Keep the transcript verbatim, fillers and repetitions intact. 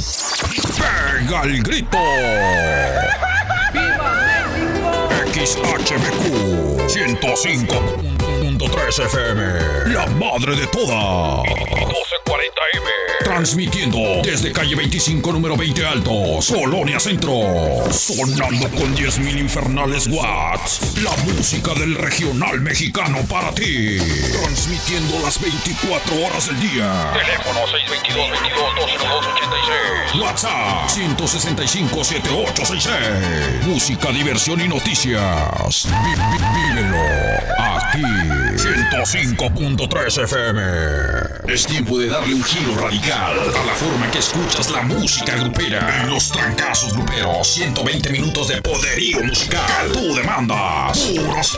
¡Pega el grito! ¡Viva México! X H B Q ciento cinco punto tres F M, la madre de todas. doce cuarenta M. Transmitiendo desde calle veinticinco, número veinte Altos, Colonia Centro. Sonando con diez mil infernales watts. La música del regional mexicano para ti. Transmitiendo las veinticuatro horas del día. Teléfono seis dos dos, veintidós, dos cero dos, ochenta y seis. WhatsApp ciento sesenta y cinco, setenta y ocho sesenta y seis. Música, diversión y noticias. Vi, vi, vívelo aquí. ciento cinco punto tres F M. Es tiempo de darle un giro radical a la forma en que escuchas la música grupera. En los trancazos gruperos, ciento veinte minutos de poderío musical. Tú demandas puros